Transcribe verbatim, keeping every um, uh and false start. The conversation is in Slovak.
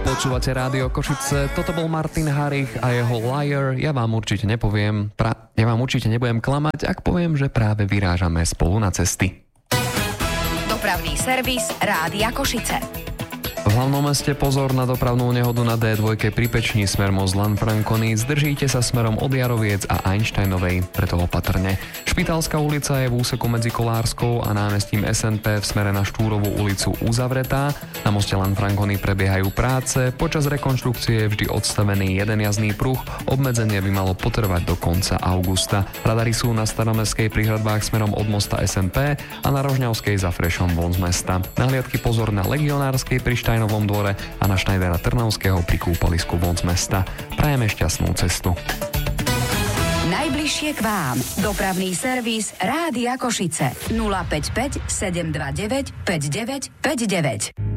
Počúvate Rádio Košice, toto bol Martin Harich a jeho Liar. Ja vám určite nepoviem, pra, ja vám určite nebudem klamať, ak poviem, že práve vyrážame spolu na cesty. Dopravný servis Rádia Košice. V hlavnom meste pozor na dopravnú nehodu na dé dva pri Pečni smerom z Lanfranconi. Zdržíte sa smerom od Jaroviec a Einsteinovej, preto opatrne. Špitálska ulica je v úseku medzi Kolárskou a námestím es en pé v smere na Štúrovú ulicu uzavretá. Na moste Lanfranconi prebiehajú práce. Počas rekonštrukcie je vždy odstavený jeden jazdný pruh. Obmedzenie by malo potrvať do konca augusta. Radary sú na staromestskej pri hradbách smerom od mosta es en pé a na Rožňavskej za Frešom von z mesta. Nahliadky pozor na Legionárskej pri Štajnovom dvore a na Šnajdera Trnavského pri kúpalisku von z mesta. Prajeme šťastnú cestu. Najbližšie k vám. Dopravný servis Rádia Košice. nula päť päť sedem dva deväť päť deväť päť deväť.